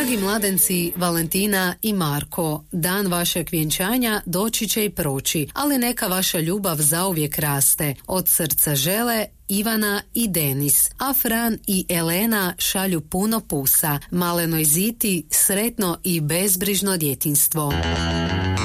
Dragi mladenci Valentina i Marko, dan vašeg vjenčanja doći će i proći, ali neka vaša ljubav zauvijek raste. Od srca žele Ivana i Denis, a Fran i Elena šalju puno pusa. Malenoj Ziti sretno i bezbrižno djetinjstvo.